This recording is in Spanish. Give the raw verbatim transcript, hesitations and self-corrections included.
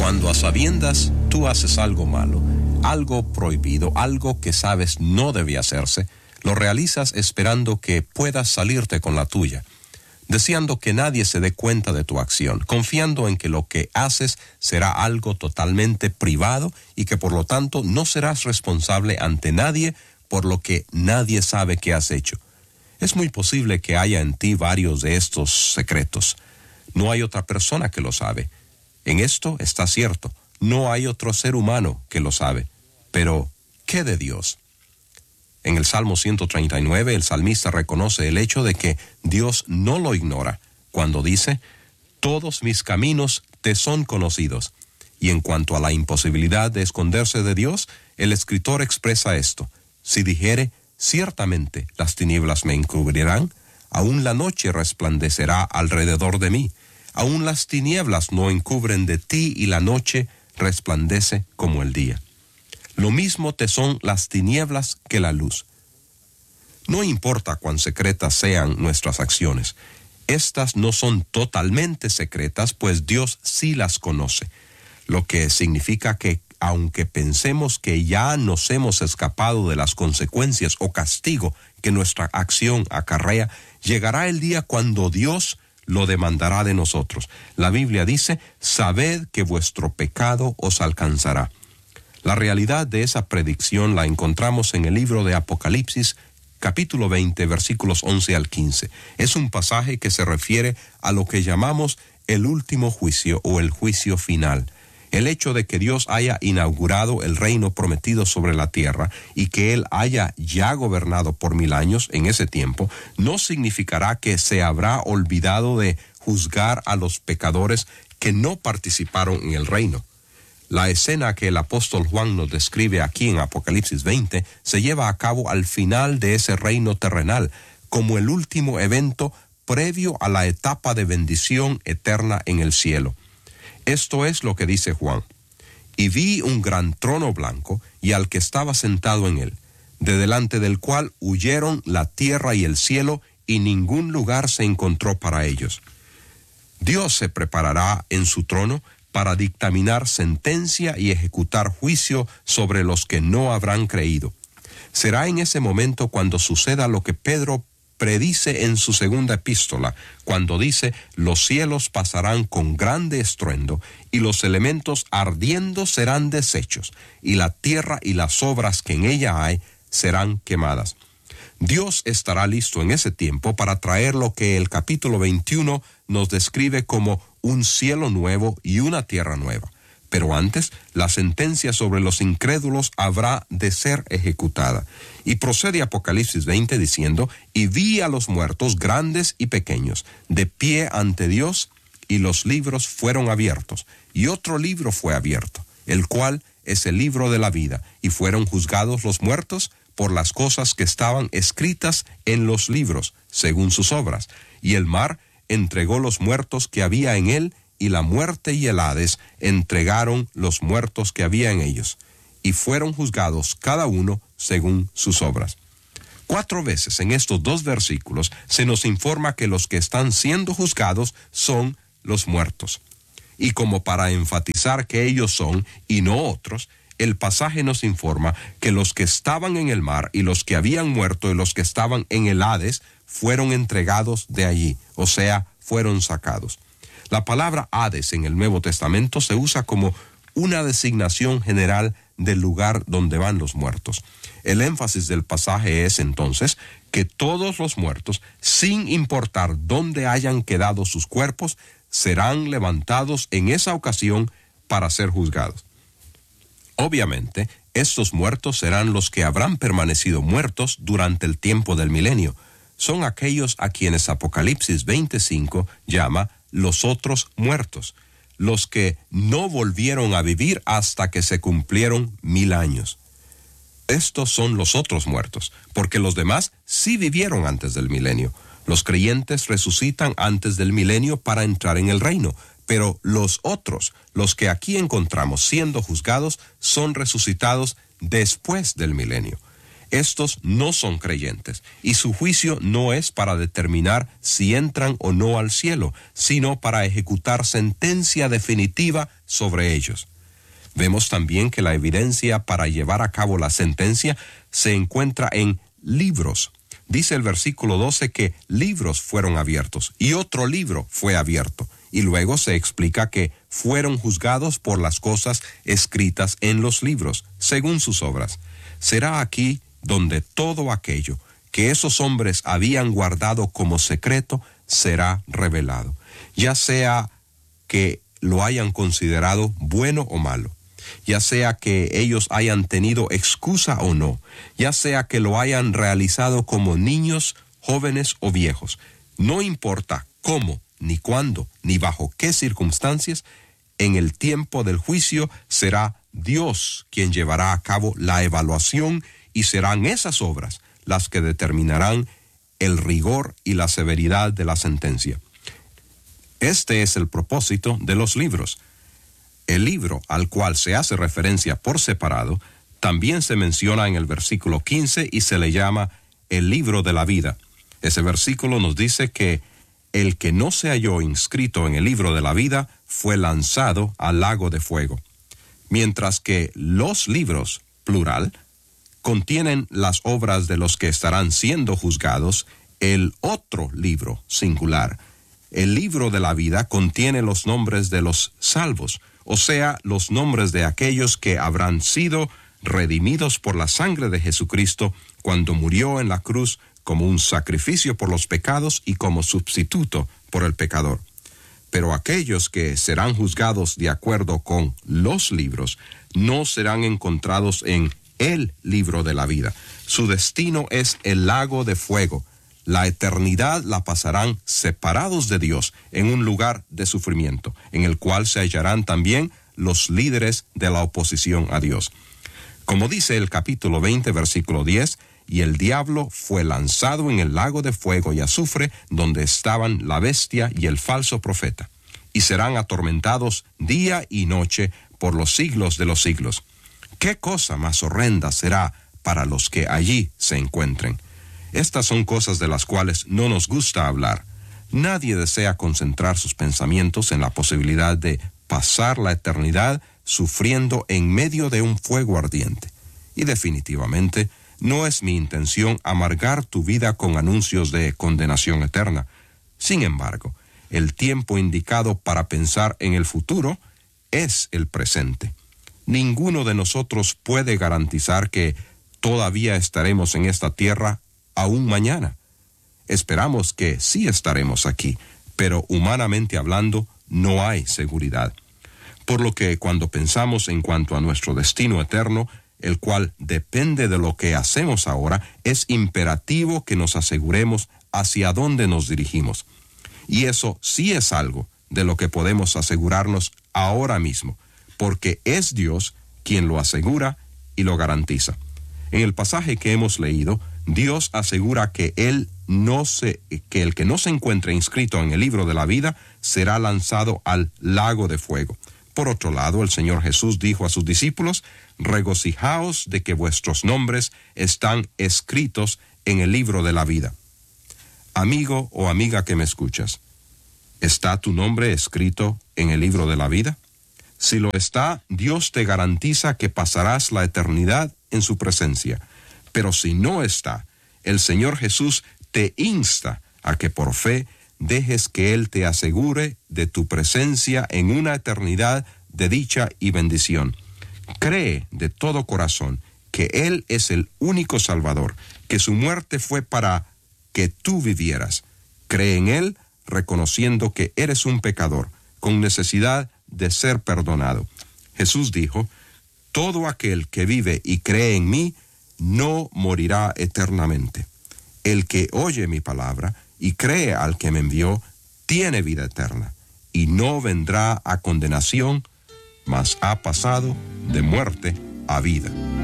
Cuando a sabiendas tú haces algo malo, algo prohibido, algo que sabes no debe hacerse, lo realizas esperando que puedas salirte con la tuya, deseando que nadie se dé cuenta de tu acción, confiando en que lo que haces será algo totalmente privado y que por lo tanto no serás responsable ante nadie por lo que nadie sabe que has hecho. Es muy posible que haya en ti varios de estos secretos. No hay otra persona que lo sabe. En esto está cierto, no hay otro ser humano que lo sabe. Pero, ¿qué de Dios? En el Salmo ciento treinta y nueve, el salmista reconoce el hecho de que Dios no lo ignora, cuando dice, «Todos mis caminos te son conocidos». Y en cuanto a la imposibilidad de esconderse de Dios, el escritor expresa esto, «Si dijere, ciertamente las tinieblas me encubrirán, aún la noche resplandecerá alrededor de mí, aún las tinieblas no encubren de ti y la noche resplandece como el día». Lo mismo te son las tinieblas que la luz. No importa cuán secretas sean nuestras acciones, estas no son totalmente secretas, pues Dios sí las conoce, lo que significa que aunque pensemos que ya nos hemos escapado de las consecuencias o castigo que nuestra acción acarrea, llegará el día cuando Dios lo demandará de nosotros. La Biblia dice, «Sabed que vuestro pecado os alcanzará». La realidad de esa predicción la encontramos en el libro de Apocalipsis, capítulo veinte, versículos once al quince. Es un pasaje que se refiere a lo que llamamos el último juicio o el juicio final. El hecho de que Dios haya inaugurado el reino prometido sobre la tierra y que Él haya ya gobernado por mil años en ese tiempo, no significará que se habrá olvidado de juzgar a los pecadores que no participaron en el reino. La escena que el apóstol Juan nos describe aquí en Apocalipsis veinte se lleva a cabo al final de ese reino terrenal, como el último evento previo a la etapa de bendición eterna en el cielo. Esto es lo que dice Juan. «Y vi un gran trono blanco y al que estaba sentado en él, de delante del cual huyeron la tierra y el cielo, y ningún lugar se encontró para ellos». Dios se preparará en su trono para dictaminar sentencia y ejecutar juicio sobre los que no habrán creído. Será en ese momento cuando suceda lo que Pedro predice en su segunda epístola, cuando dice, «Los cielos pasarán con grande estruendo, y los elementos ardiendo serán deshechos, y la tierra y las obras que en ella hay serán quemadas». Dios estará listo en ese tiempo para traer lo que el capítulo veintiuno nos describe como un cielo nuevo y una tierra nueva. Pero antes, la sentencia sobre los incrédulos habrá de ser ejecutada. Y procede Apocalipsis veinte diciendo, «Y vi a los muertos grandes y pequeños, de pie ante Dios, y los libros fueron abiertos. Y otro libro fue abierto, el cual es el libro de la vida, y fueron juzgados los muertos por las cosas que estaban escritas en los libros, según sus obras. Y el mar entregó los muertos que había en él, y la muerte y el Hades entregaron los muertos que había en ellos, y fueron juzgados cada uno según sus obras». Cuatro veces en estos dos versículos se nos informa que los que están siendo juzgados son los muertos. Y como para enfatizar que ellos son, y no otros, el pasaje nos informa que los que estaban en el mar y los que habían muerto y los que estaban en el Hades fueron entregados de allí, o sea, fueron sacados. La palabra Hades en el Nuevo Testamento se usa como una designación general del lugar donde van los muertos. El énfasis del pasaje es entonces que todos los muertos, sin importar dónde hayan quedado sus cuerpos, serán levantados en esa ocasión para ser juzgados. Obviamente, estos muertos serán los que habrán permanecido muertos durante el tiempo del milenio. Son aquellos a quienes Apocalipsis veinticinco llama los otros muertos, los que no volvieron a vivir hasta que se cumplieron mil años. Estos son los otros muertos, porque los demás sí vivieron antes del milenio. Los creyentes resucitan antes del milenio para entrar en el reino, pero los otros, los que aquí encontramos siendo juzgados, son resucitados después del milenio. Estos no son creyentes, y su juicio no es para determinar si entran o no al cielo, sino para ejecutar sentencia definitiva sobre ellos. Vemos también que la evidencia para llevar a cabo la sentencia se encuentra en libros. Dice el versículo doce que libros fueron abiertos, y otro libro fue abierto, y luego se explica que fueron juzgados por las cosas escritas en los libros, según sus obras. Será aquí donde todo aquello que esos hombres habían guardado como secreto será revelado, ya sea que lo hayan considerado bueno o malo, ya sea que ellos hayan tenido excusa o no, ya sea que lo hayan realizado como niños, jóvenes o viejos. No importa cómo, ni cuándo, ni bajo qué circunstancias, en el tiempo del juicio será Dios quien llevará a cabo la evaluación, y serán esas obras las que determinarán el rigor y la severidad de la sentencia. Este es el propósito de los libros. El libro al cual se hace referencia por separado también se menciona en el versículo quince y se le llama el libro de la vida. Ese versículo nos dice que el que no se halló inscrito en el libro de la vida fue lanzado al lago de fuego, mientras que los libros, plural, contienen las obras de los que estarán siendo juzgados. El otro libro, singular, el libro de la vida, contiene los nombres de los salvos, o sea, los nombres de aquellos que habrán sido redimidos por la sangre de Jesucristo cuando murió en la cruz como un sacrificio por los pecados y como sustituto por el pecador. Pero aquellos que serán juzgados de acuerdo con los libros no serán encontrados en el libro de la vida. Su destino es el lago de fuego. La eternidad la pasarán separados de Dios en un lugar de sufrimiento, en el cual se hallarán también los líderes de la oposición a Dios. Como dice el capítulo veinte, versículo diez, y el diablo fue lanzado en el lago de fuego y azufre, donde estaban la bestia y el falso profeta, y serán atormentados día y noche por los siglos de los siglos. ¿Qué cosa más horrenda será para los que allí se encuentren? Estas son cosas de las cuales no nos gusta hablar. Nadie desea concentrar sus pensamientos en la posibilidad de pasar la eternidad sufriendo en medio de un fuego ardiente. Y definitivamente no es mi intención amargar tu vida con anuncios de condenación eterna. Sin embargo, el tiempo indicado para pensar en el futuro es el presente. Ninguno de nosotros puede garantizar que todavía estaremos en esta tierra aún mañana. Esperamos que sí estaremos aquí, pero humanamente hablando no hay seguridad. Por lo que cuando pensamos en cuanto a nuestro destino eterno, el cual depende de lo que hacemos ahora, es imperativo que nos aseguremos hacia dónde nos dirigimos. Y eso sí es algo de lo que podemos asegurarnos ahora mismo, porque es Dios quien lo asegura y lo garantiza. En el pasaje que hemos leído, Dios asegura que él no se, que el que no se encuentre inscrito en el libro de la vida será lanzado al lago de fuego. Por otro lado, el Señor Jesús dijo a sus discípulos: regocijaos de que vuestros nombres están escritos en el libro de la vida. Amigo o amiga que me escuchas, ¿está tu nombre escrito en el libro de la vida? Si lo está, Dios te garantiza que pasarás la eternidad en su presencia. Pero si no está, el Señor Jesús te insta a que por fe dejes que Él te asegure de tu presencia en una eternidad de dicha y bendición. Cree de todo corazón que Él es el único Salvador, que su muerte fue para que tú vivieras. Cree en Él, reconociendo que eres un pecador, con necesidad de ser perdonado. Jesús dijo: todo aquel que vive y cree en mí no morirá eternamente. El que oye mi palabra y cree al que me envió tiene vida eterna, y no vendrá a condenación, mas ha pasado de muerte a vida.